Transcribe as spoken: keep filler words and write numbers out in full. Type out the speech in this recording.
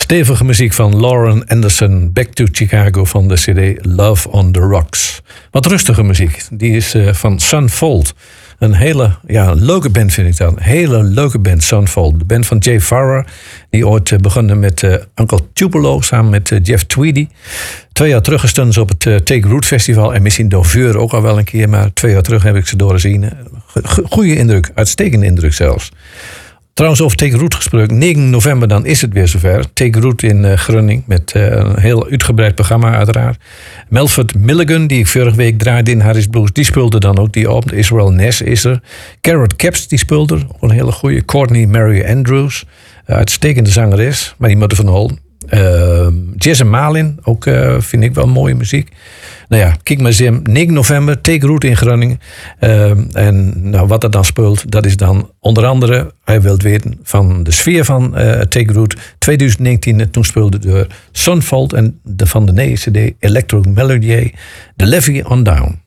Stevige muziek van Lauren Anderson, Back to Chicago van de cd Love on the Rocks. Wat rustige muziek, die is uh, van Sunfold. Een hele ja, leuke band vind ik dat. Een hele leuke band, Sunfold. De band van Jay Farrar, die ooit uh, begonnen met uh, Uncle Tupelo samen met uh, Jeff Tweedy. Twee jaar terug stonden ze op het uh, Take Root Festival en misschien Doveur ook al wel een keer, maar twee jaar terug heb ik ze doorzien. Goeie indruk, uitstekende indruk zelfs. Trouwens, over Take Root gesproken. negen november dan is het weer zover. Take Root in uh, Groningen met uh, een heel uitgebreid programma uiteraard. Melford Milligan, die ik vorige week draaide in Harris Blues, die speelde dan ook die op. Israel Ness is er. Carrot Caps, die speelde er. Een hele goede. Courtney Mary Andrews. Uh, uitstekende zangeres, maar die moet er van holen. Uh, Jason Malin, ook uh, vind ik wel mooie muziek. Nou ja, kijk maar eens negen november, Take Root in Groningen. Uh, en nou, wat er dan speelt, dat is dan onder andere, hij wilt weten, van de sfeer van uh, Take Root twintig negentien. Toen speelde de Sunfold en de van de nieuwe cd Electro Melodier, The Levy on Down.